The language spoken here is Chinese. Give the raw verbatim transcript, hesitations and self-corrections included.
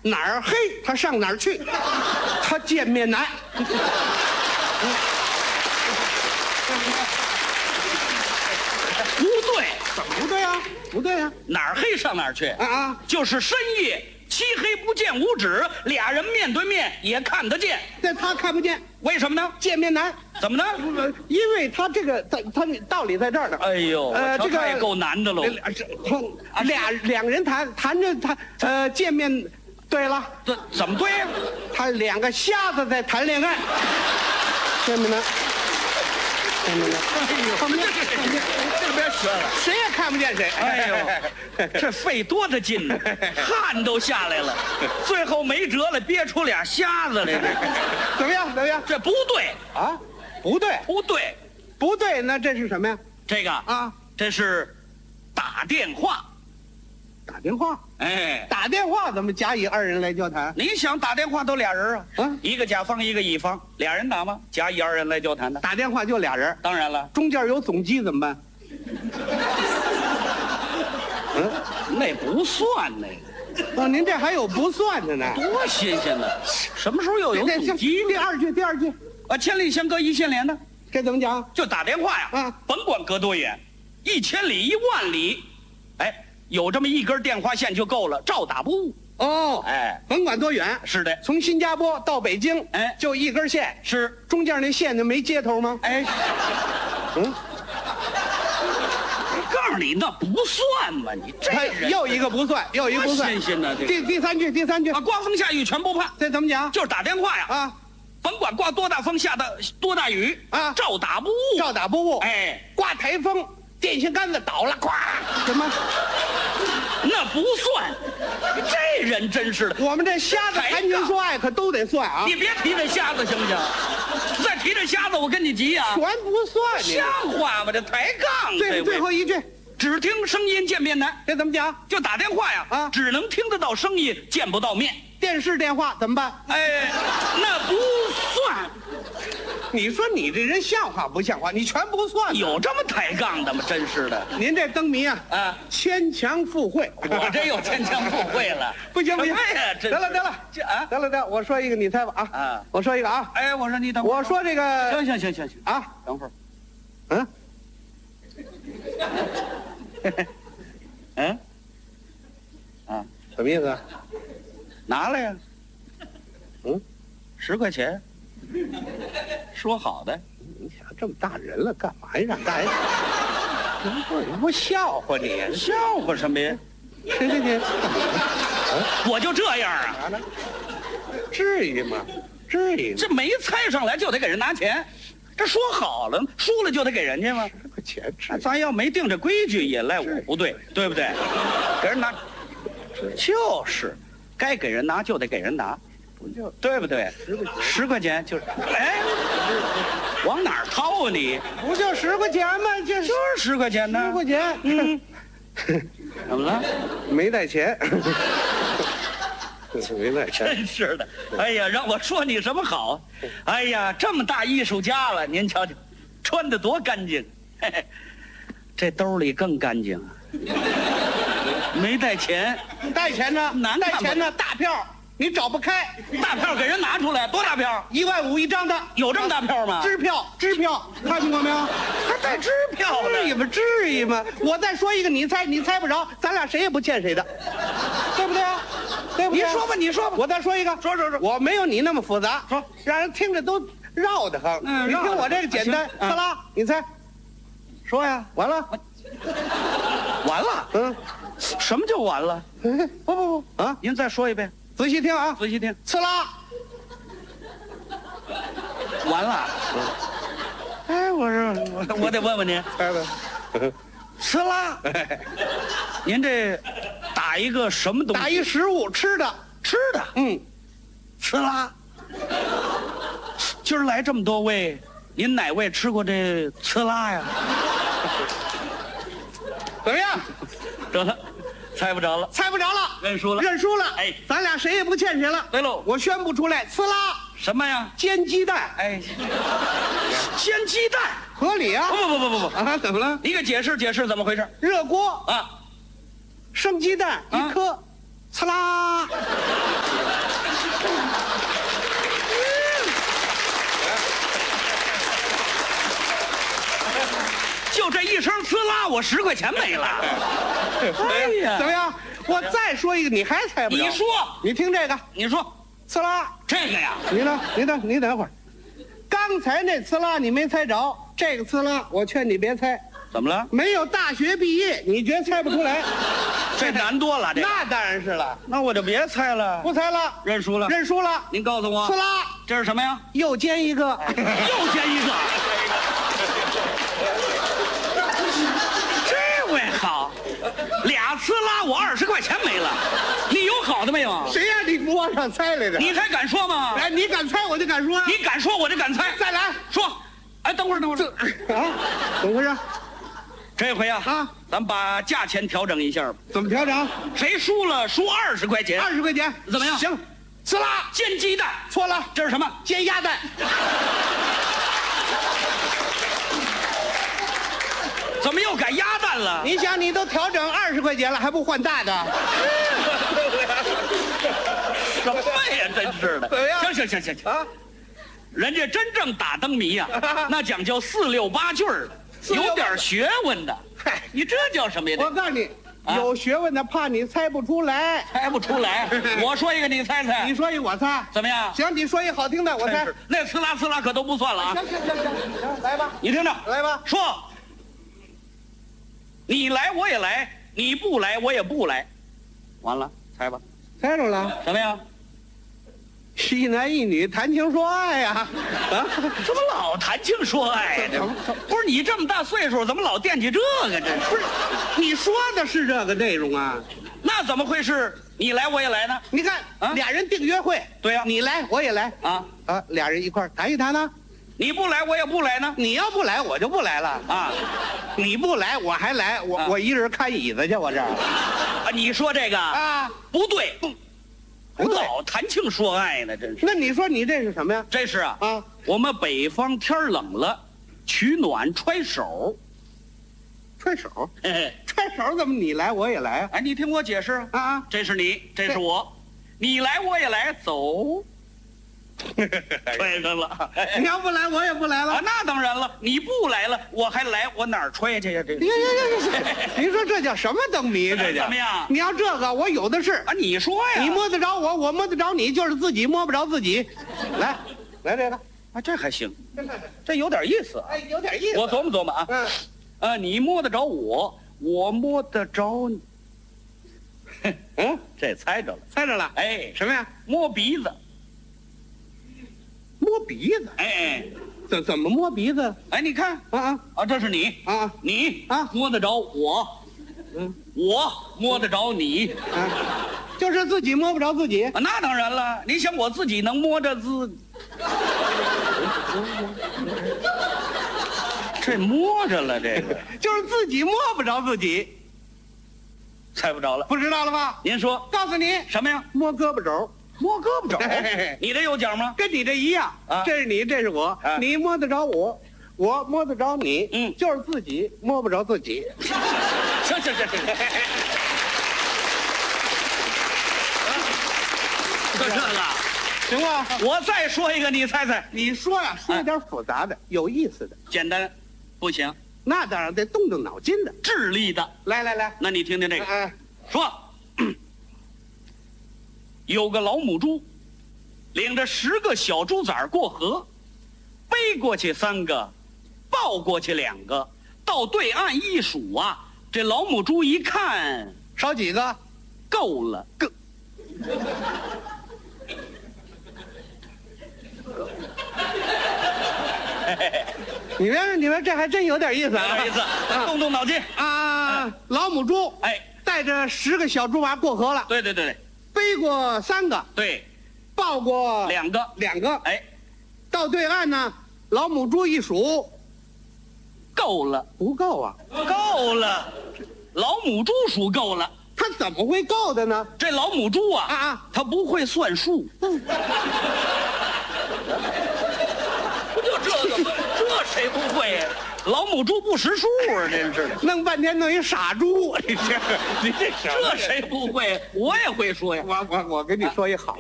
哪儿黑他上哪儿去，他见面难。 不对， 怎么不对啊？不对啊！ 哪儿黑上哪儿去啊啊！ 就是深夜，漆黑不见五指，俩人面对面也看得见。 但他看不见， 为什么呢？ 见面难。 怎么呢？ 因为他这个他他道理在这儿呢。 哎呦， 呃，这个也够难的喽。 他俩两个人谈谈着他呃见面，对了， 这怎么对呀？ 他两个瞎子在谈恋爱，见面难。见面难。 哎呦， 看不见， 看不见，这别学了， 谁也看不见谁。 哎呦，这费多大劲呢，汗都下来了，最后没辙了，憋出俩瞎子来。 怎么样？怎么样？ 这不对啊，不对， 不对， 不对，那这是什么呀？ 这个啊， 这是打电话。 打电话。 哎， 打电话怎么甲乙二人来交谈？ 你想打电话都俩人啊， 啊， 一个甲方一个乙方，俩人打吗？甲乙二人来交谈的。 打电话就俩人， 当然了， 中间有总机怎么办？ 嗯，那不算那个。哦，您这还有不算的呢， 多新鲜呢！什么时候又有总机？ 第二句，第二句， 啊，千里相隔一线连呢？ 这怎么讲？ 就打电话呀， 啊， 甭管隔多远，一千里一万里，哎，有这么一根电话线就够了，照打不误。 哦， 哎， 甭管多远， 是的， 从新加坡到北京， 哎， 就一根线， 是中间那线就没接头吗？ 哎， 嗯。 告诉你，那不算嘛！你这人又一个不算，又一个不算， 新鲜呢！这第第三句，第三句啊，刮风下雨全不怕。 这怎么讲？ 就是打电话呀， 啊， 甭管刮多大风，下的多大雨啊， 照打不误， 照打不误。 哎， 刮台风，电线杆子倒了，咵，什么？ 那不算。这人真是的， 我们这瞎子谈情说爱可都得算啊！ 你别提这瞎子行不行？再提这瞎子，我跟你急呀！ 全不算， 像话吗？这抬杠。 最最后一句。 只听声音见面难， 这怎么讲？ 就打电话呀， 啊， 只能听得到声音，见不到面。 电视电话怎么办？ 哎，那不算。 你说你这人像话不像话？你全不算。 有这么抬杠的吗？真是的。 您这灯谜啊， 啊， 牵强附会。 我这又牵强附会了。 不行不行， 哎呀， 得了得了， 这啊， 得了得了，我说一个，你猜吧啊。 啊， 我说一个啊。 哎，我说你等会儿。 我说这个。 行行行行行啊， 等会儿。 嗯。 嗯，啊， 什么意思？ 拿来呀。 嗯， 十块钱。说好的。 你想这么大人了，干嘛呀？让大人，你不笑话你？ 笑话什么呀？ 谁谁谁？ 我就这样啊？ 至于吗？至于吗？ 这没猜上来就得给人拿钱，这说好了，输了就得给人家吗？ 十块钱， 咱要没定这规矩，也赖我不对，对不对？给人拿，就是，该给人拿就得给人拿，不就对不对？十块钱就是，哎，往哪儿掏啊你？ 不就十块钱吗？这就是十块钱呢。 十块钱， 嗯，怎么了？ 没带钱。没带钱， 真是的。哎呀，让我说你什么好？哎呀，这么大艺术家了，您瞧瞧，穿的多干净，嘿嘿，这兜里更干净。没带钱， 带钱呢？ 难带钱呢？大票你找不开， 大票给人拿出来，多大票？ 一万五一张的， 有这么大票吗？ 支票，支票，看见过没有？ 还带支票呢？ 至于吗？至于吗？我再说一个，你猜，你猜不着，咱俩谁也不欠谁的，对不对啊？对不对？ 你说吧，你说吧。 我再说一个， 说说说。 我没有你那么复杂， 说， 让人听着都绕得很。 嗯， 你听我这个简单， 啊、 萨拉，你猜？ 说呀， 完了， 完了。 嗯， 什么叫完了？ 不不不啊！ 您再说一遍， 仔细听啊， 仔细听。 刺啦， 完了。嗯、哎，我说我我得问问您， 猜吧。 刺啦，您这打一个什么东西？ 打一食物，吃的， 吃的。 嗯， 刺啦。今儿来这么多位，您哪位吃过这刺啦呀？ 怎么样？ 得了，猜不着了， 猜不着了， 认输了， 认输了。 哎， 咱俩谁也不欠谁了。 对喽， 我宣布出来，刺啦， 什么呀？ 煎鸡蛋。 哎，煎鸡蛋合理啊！ 不不不不不不啊！怎么了？ 你给解释解释怎么回事？ 热锅啊， 生鸡蛋一颗，刺啦。 我十块钱没了。哎呀， 怎么样？我再说一个，你还猜不着？ 你说， 你听这个， 你说， 呲啦， 这个呀， 你等，你等，你等会儿。刚才那呲啦你没猜着，这个呲啦我劝你别猜。 怎么了？ 没有大学毕业，你绝猜不出来。 这难多了，这那当然是了， 那我就别猜了， 不猜了， 认输了。 认输了。 您告诉我， 呲啦， 这是什么呀？ 又煎一个， 又煎一个。这位好，俩呲啦，我二十块钱没了。你有好的没有？ 谁让你不往上猜来的？ 你还敢说吗？ 哎，你敢猜我就敢说啊！ 你敢说我就敢猜。 再来说，哎，等会儿，等会儿， 啊，怎么回事？ 这回啊， 啊， 咱把价钱调整一下吧。 怎么调整？ 谁输了输二十块钱？ 二十块钱， 怎么样？ 行，呲啦， 煎鸡蛋， 错了， 这是什么？ 煎鸭蛋。 怎么又改鸭蛋了？ 你想，你都调整二十块钱了，还不换大的？ 什么呀，真是的！ 怎么样行行行行行啊， 人家真正打灯谜呀、啊，那讲究四六八句儿，有点学问的。 嗨， 你这叫什么呀？ 我告诉你， 啊有学问的怕你猜不出来。 猜不出来。我说一个，你猜猜。 你说一，我猜。 怎么样？ 行，你说一好听的，我猜。 真是那呲啦呲啦可都不算了啊！ 行行行行行，来吧， 你听着， 来吧。 说，你来我也来，你不来我也不来，完了，猜吧， 猜着了。 什么呀？ 一男一女谈情说爱呀，啊， 怎么老谈情说爱呀？这不是你这么大岁数，怎么老惦记这个？这不是，你说的是这个内容啊？ 那怎么会是你来我也来呢？ 你看， 啊俩人订约会， 对呀你来我也来啊啊，俩人一块儿谈一谈呢。 你不来我也不来呢？ 你要不来，我就不来了啊！ 你不来，我还来，我、 啊我一人看椅子去，我这儿啊，你说这个啊， 不对， 不对老谈情说爱呢，真是。 那你说你这是什么呀？ 这是啊， 啊， 我们北方天儿冷了，取暖揣手。 揣手， 嘿嘿， 揣手怎么你来我也来啊？ 哎，你听我解释啊， 啊啊， 这是你，这是我，你来我也来，走，揣上了。 你要不来，我也不来了。 啊，那当然了，你不来了，我还来，我哪儿揣去呀？这呀呀呀呀！您说这叫什么灯谜？这叫怎么样你要这个，我有的是。 啊，你说呀？ 你摸得着我，我摸得着你，就是自己摸不着自己。来，来这个， 啊，这还行，这有点意思啊。 哎，有点意思。 我琢磨琢磨啊， 嗯， 啊，你摸得着我，我摸得着你。嗯，这猜着了。 猜着了。 哎， 什么呀？ 摸鼻子。 摸鼻子？ 哎哎怎怎么摸鼻子？ 哎，你看啊啊啊，这是你啊你啊摸得着我， 嗯我摸得着你。 啊！就是自己摸不着自己。 啊，那当然了，你想我自己能摸着自，这摸着了，这个就是自己摸不着自己， 猜不着了。 不知道了吧？ 您说告诉你， 什么呀？ 摸胳膊肘， 摸胳膊肘嘿嘿嘿， 你这有奖吗？ 跟你这一样啊这是你，这是我， 啊你摸得着我，我摸得着你， 嗯就是自己摸不着自己。 行行行行，就这个， 行吧？ 我再说一个，你猜猜。 你说呀，说点复杂的、有意思的， 简单，不行， 那当然得动动脑筋的。 智力的。 来来来， 那你听听这个， 哎， 说，有个老母猪，领着十个小猪崽儿过河，背过去三个，抱过去两个，到对岸一数啊，这老母猪一看， 少几个？ 够了，够。 你们你们这还真有点意思啊！ 有点意思，动动脑筋。 啊！老母猪哎， 带着十个小猪娃过河了， 对对对对背过三个， 对， 抱过两个， 两个， 哎， 到对岸呢，老母猪一数， 够了， 不够啊！ 够了，老母猪数够了。 它怎么会够的呢？ 这老母猪啊， 啊啊！ 它不会算数。不就这个吗？这谁不会呀？老母猪不识数啊，真是的。 弄半天弄一傻猪，你这你这什么这谁不会？我也会说呀。 我我我跟你说一好